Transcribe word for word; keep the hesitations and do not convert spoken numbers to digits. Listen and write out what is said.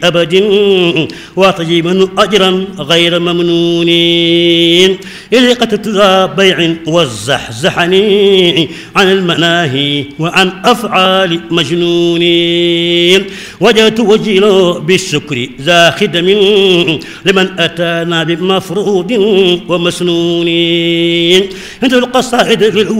أبد وطيبا أجرا غير ممنون إذ قتلت ذا بيع والزحزحني عن المناهي وعن أفعال مجنون وجدت وجيل بالشكر ذا خدم لمن أتانا بمفروض ومسنون عند القصائد